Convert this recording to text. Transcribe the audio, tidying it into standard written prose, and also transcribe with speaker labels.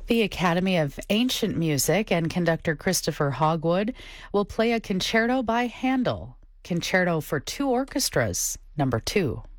Speaker 1: The Academy of Ancient Music and conductor Christopher Hogwood will play a concerto by Handel, Concerto for Two Orchestras, number 2.